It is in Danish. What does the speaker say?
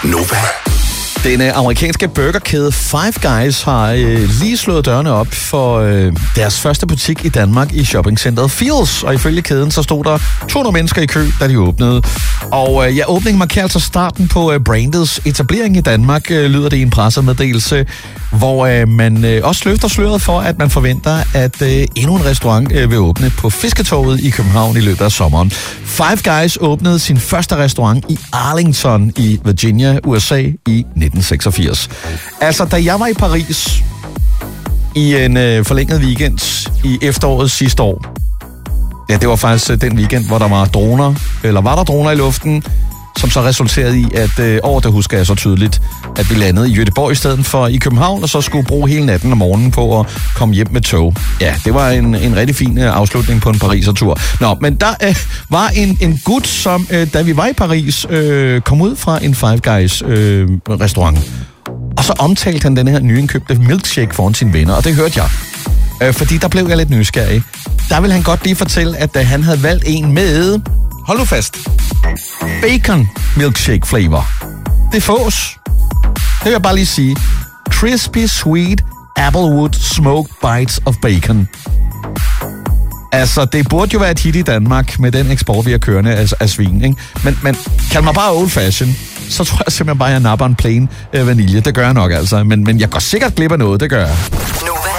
Nova. Den amerikanske burgerkæde Five Guys har lige slået dørene op for deres første butik i Danmark i shoppingcenteret Fields. Og ifølge kæden, så stod der 200 mennesker i kø, da de åbnede. Og åbningen markerer altså starten på brandets etablering i Danmark, lyder det i en pressemeddelelse, hvor man også løfter sløret for, at man forventer, at endnu en restaurant vil åbne på Fisketorvet i København i løbet af sommeren. Five Guys åbnede sin første restaurant i Arlington i Virginia, USA i 1986. Altså, da jeg var i Paris i en forlænget weekend i efteråret sidste år, ja, det var faktisk den weekend, hvor der var droner i luften, som så resulterede i, at det husker jeg så tydeligt, at vi landede i Göteborg i stedet for i København, og så skulle bruge hele natten og morgenen på at komme hjem med tog. Ja, det var en rigtig fin afslutning på en Paris-tur. Nå, men der var en gut, som da vi var i Paris, kom ud fra en Five Guys restaurant. Og så omtalte han den her nyindkøbte milkshake foran sine venner, og det hørte jeg. Fordi der blev jeg lidt nysgerrig. Der ville han godt lige fortælle, at han havde valgt en med, hold nu fast, bacon milkshake flavor. Det fås. Det vil jeg bare lige sige. Crispy sweet applewood smoked bites of bacon. Altså, det burde jo være et hit i Danmark med den eksport, vi har kørende af svin, ikke? Men kald mig bare old fashion, så tror jeg simpelthen bare, at jeg napper en plain vanilje. Det gør jeg nok altså. Men jeg går sikkert glip af noget, det gør jeg. Nova.